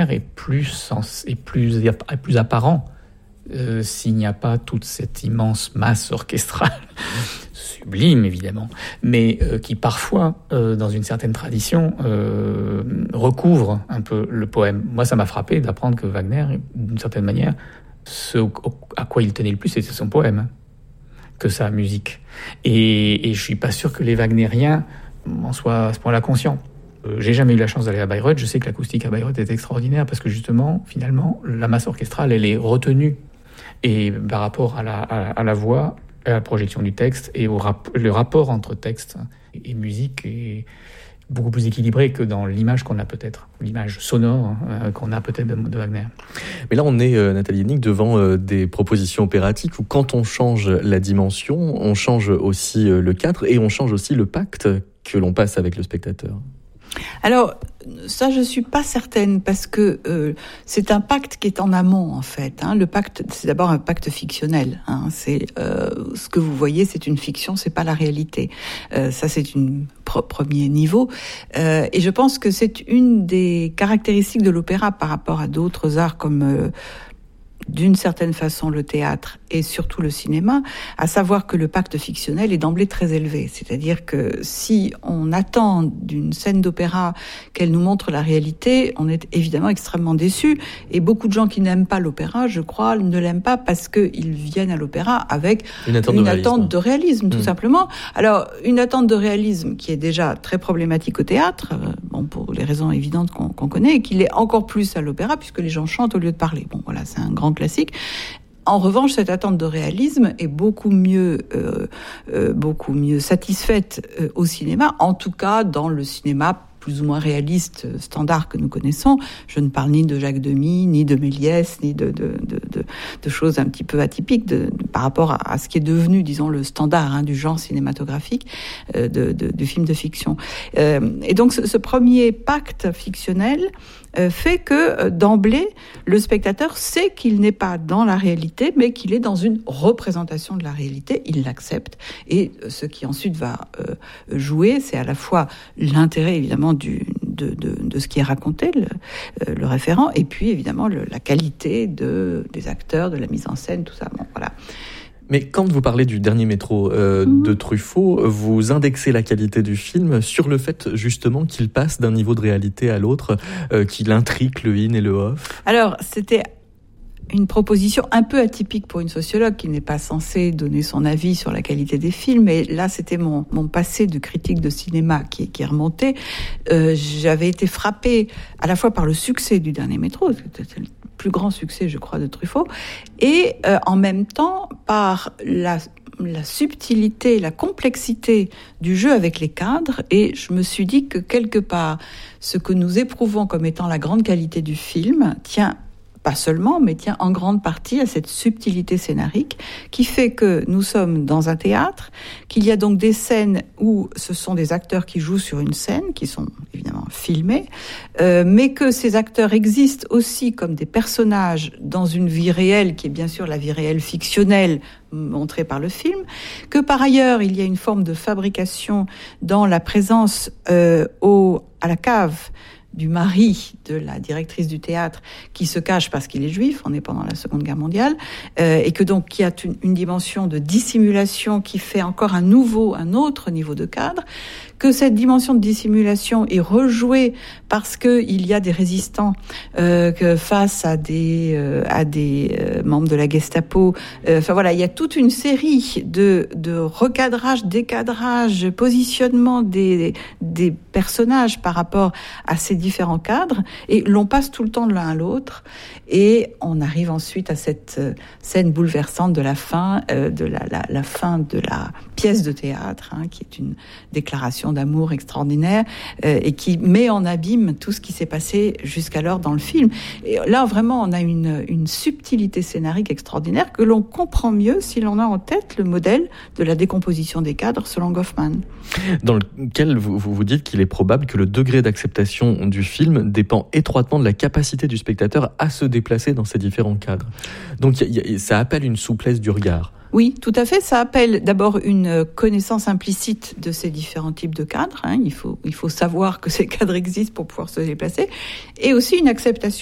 est plus apparent s'il n'y a pas toute cette immense masse orchestrale, sublime évidemment, mais qui parfois, dans une certaine tradition, recouvre un peu le poème. Moi, ça m'a frappé d'apprendre que Wagner, d'une certaine manière, ce à quoi il tenait le plus, c'était son poème, que sa musique. Et je suis pas sûr que les wagnériens en soient à ce point-là conscients. J'ai jamais eu la chance d'aller à Bayreuth. Je sais que l'acoustique à Bayreuth est extraordinaire parce que justement, finalement, la masse orchestrale, elle est retenue. Et par rapport à la voix, à la projection du texte et le rapport entre texte et musique est beaucoup plus équilibré que dans l'image qu'on a peut-être, l'image sonore qu'on a peut-être de Wagner. Mais là, on est, Nathalie Hennig, devant des propositions opératiques où quand on change la dimension, on change aussi le cadre et on change aussi le pacte que l'on passe avec le spectateur. Alors, ça, je suis pas certaine, parce que c'est un pacte qui est en amont, en fait. Le pacte, c'est d'abord un pacte fictionnel. C'est ce que vous voyez, c'est une fiction, c'est pas la réalité. Ça, c'est une premier niveau. Et je pense que c'est une des caractéristiques de l'opéra par rapport à d'autres arts comme d'une certaine façon le théâtre et surtout le cinéma, à savoir que le pacte fictionnel est d'emblée très élevé. C'est-à-dire que si on attend d'une scène d'opéra qu'elle nous montre la réalité, on est évidemment extrêmement déçu. Et beaucoup de gens qui n'aiment pas l'opéra, je crois, ne l'aiment pas parce qu'ils viennent à l'opéra avec une attente de réalisme, tout simplement. Alors, une attente de réalisme qui est déjà très problématique au théâtre, pour les raisons évidentes qu'on connaît, et qui l'est encore plus à l'opéra, puisque les gens chantent au lieu de parler. Bon, voilà, c'est un grand classique. En revanche, cette attente de réalisme est beaucoup mieux satisfaite au cinéma, en tout cas dans le cinéma plus ou moins réaliste standard que nous connaissons. Je ne parle ni de Jacques Demy, ni de Méliès, ni de choses un petit peu atypiques par rapport à ce qui est devenu, disons, le standard du genre cinématographique du film de fiction. Et donc, ce premier pacte fictionnel fait que, d'emblée, le spectateur sait qu'il n'est pas dans la réalité, mais qu'il est dans une représentation de la réalité. Il l'accepte. Et ce qui ensuite va jouer, c'est à la fois l'intérêt, évidemment, de ce qui est raconté, le référent, et puis, évidemment, la qualité des acteurs, de la mise en scène, tout ça. Bon, voilà. Mais quand vous parlez du dernier métro de Truffaut, vous indexez la qualité du film sur le fait justement qu'il passe d'un niveau de réalité à l'autre, qu'il intrigue le in et le off. Alors, c'était une proposition un peu atypique pour une sociologue qui n'est pas censée donner son avis sur la qualité des films. Et là, c'était mon passé de critique de cinéma qui est remonté. J'avais été frappée à la fois par le succès du dernier métro, c'était le plus grand succès, je crois, de Truffaut, et en même temps par la subtilité, la complexité du jeu avec les cadres. Et je me suis dit que quelque part, ce que nous éprouvons comme étant la grande qualité du film tient pas seulement, mais tient en grande partie à cette subtilité scénarique qui fait que nous sommes dans un théâtre, qu'il y a donc des scènes où ce sont des acteurs qui jouent sur une scène, qui sont évidemment filmés, mais que ces acteurs existent aussi comme des personnages dans une vie réelle, qui est bien sûr la vie réelle fictionnelle montrée par le film, que par ailleurs il y a une forme de fabrication dans la présence à la cave du mari de la directrice du théâtre qui se cache parce qu'il est juif, on est pendant la Seconde Guerre mondiale, et que donc il y a une dimension de dissimulation qui fait encore un autre niveau de cadre, que cette dimension de dissimulation est rejouée parce que il y a des résistants que face à des membres de la Gestapo. Enfin voilà, il y a toute une série de recadrage, décadrage, positionnement des personnages par rapport à ces différents cadres, et l'on passe tout le temps de l'un à l'autre, et on arrive ensuite à cette scène bouleversante de la fin, la fin de la pièce de théâtre, qui est une déclaration d'amour extraordinaire, et qui met en abîme tout ce qui s'est passé jusqu'alors dans le film. Et là, vraiment, on a une subtilité scénarique extraordinaire que l'on comprend mieux si l'on a en tête le modèle de la décomposition des cadres selon Goffman. Dans lequel vous dites qu'il est probable que le degré d'acceptation du film dépend étroitement de la capacité du spectateur à se déplacer dans ces différents cadres. Donc ça appelle une souplesse du regard. Oui, tout à fait. Ça appelle d'abord une connaissance implicite de ces différents types de cadres. Il faut savoir que ces cadres existent pour pouvoir se déplacer. Et aussi une acceptation